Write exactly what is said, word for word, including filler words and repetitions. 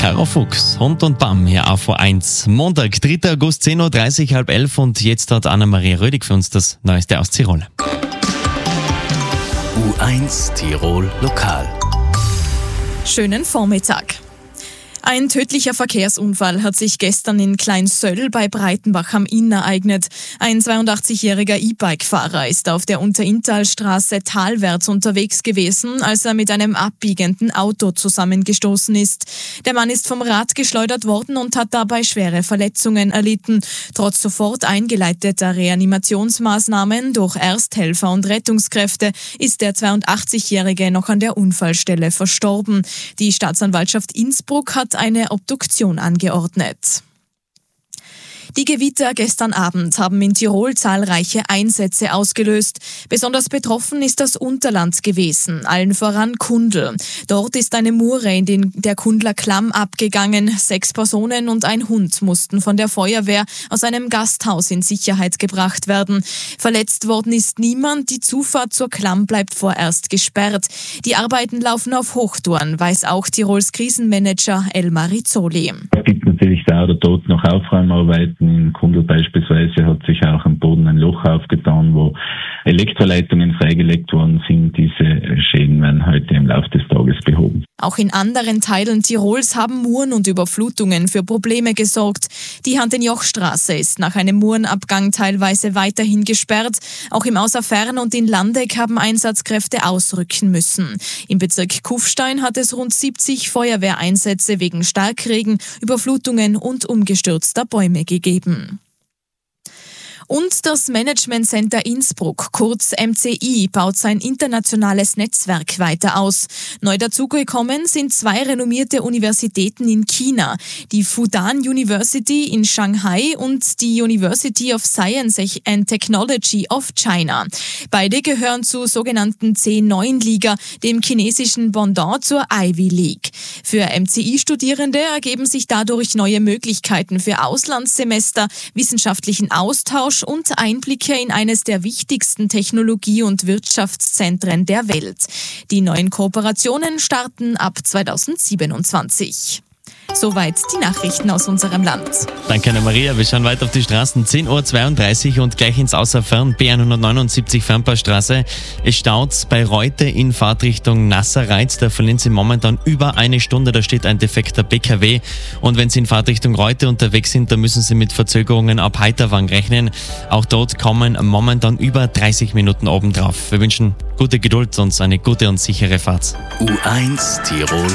Caro Fuchs, Hund und Bam, hier A V eins. Montag, dritter August, zehn Uhr dreißig, halb elf und jetzt hat Anna-Maria Rödig für uns das Neueste aus Tirol. U eins Tirol Lokal. Schönen Vormittag. Ein tödlicher Verkehrsunfall hat sich gestern in Kleinsöll bei Breitenbach am Inn ereignet. Ein zweiundachtzigjähriger E-Bike-Fahrer ist auf der Unterinntalstraße talwärts unterwegs gewesen, als er mit einem abbiegenden Auto zusammengestoßen ist. Der Mann ist vom Rad geschleudert worden und hat dabei schwere Verletzungen erlitten. Trotz sofort eingeleiteter Reanimationsmaßnahmen durch Ersthelfer und Rettungskräfte ist der zweiundachtzigjährige noch an der Unfallstelle verstorben. Die Staatsanwaltschaft Innsbruck hat eine Obduktion angeordnet. Die Gewitter gestern Abend haben in Tirol zahlreiche Einsätze ausgelöst. Besonders betroffen ist das Unterland gewesen, allen voran Kundl. Dort ist eine Mure in den, der Kundler Klamm abgegangen. Sechs Personen und ein Hund mussten von der Feuerwehr aus einem Gasthaus in Sicherheit gebracht werden. Verletzt worden ist niemand. Die Zufahrt zur Klamm bleibt vorerst gesperrt. Die Arbeiten laufen auf Hochtouren, weiß auch Tirols Krisenmanager Elmar Rizzoli. Es gibt natürlich da oder dort noch Aufräumarbeiten. In Kundl beispielsweise hat sich auch am Boden ein Loch aufgetan, wo Elektroleitungen freigelegt worden sind. Diese Schäden werden heute im Laufe des Tages behoben. Auch in anderen Teilen Tirols haben Muren und Überflutungen für Probleme gesorgt. Die Hand-in-Joch-Straße ist nach einem Murenabgang teilweise weiterhin gesperrt. Auch im Außerfern und in Landeck haben Einsatzkräfte ausrücken müssen. Im Bezirk Kufstein hat es rund siebzig Feuerwehreinsätze wegen Starkregen, Überflutungen und umgestürzter Bäume gegeben. Und das Management Center Innsbruck, kurz M C I, baut sein internationales Netzwerk weiter aus. Neu dazugekommen sind zwei renommierte Universitäten in China, die Fudan University in Shanghai und die University of Science and Technology of China. Beide gehören zur sogenannten C neun Liga, dem chinesischen Pendant zur Ivy League. Für M C I-Studierende ergeben sich dadurch neue Möglichkeiten für Auslandssemester, wissenschaftlichen Austausch und Einblicke in eines der wichtigsten Technologie- und Wirtschaftszentren der Welt. Die neuen Kooperationen starten ab zweitausendsiebenundzwanzig. Soweit die Nachrichten aus unserem Land. Danke, Anna-Maria. Wir schauen weiter auf die Straßen. zehn Uhr zweiunddreißig und gleich ins Außerfern. B hundertneunundsiebzig Fernpaarstraße. Es staut bei Reute in Fahrtrichtung Nasserreiz. Da verlieren Sie momentan über eine Stunde. Da steht ein defekter P K W. Und wenn Sie in Fahrtrichtung Reute unterwegs sind, dann müssen Sie mit Verzögerungen ab Heiterwang rechnen. Auch dort kommen momentan über dreißig Minuten obendrauf. Wir wünschen gute Geduld und eine gute und sichere Fahrt. U eins Tirol